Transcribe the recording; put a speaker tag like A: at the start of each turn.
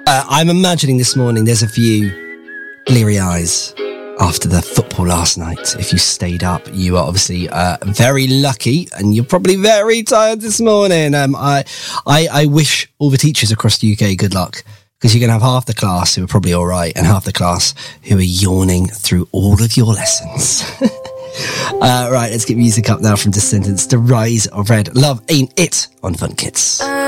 A: I'm imagining this morning there's a few bleary eyes after the football last night. If you stayed up, you are obviously very lucky, and you're probably very tired this morning. I wish all the teachers across the UK good luck, because you're going to have half the class who are probably all right and half the class who are yawning through all of your lessons. Right, let's get music up now from Descendants. The Rise of Red. Love Ain't It on Fun Kids.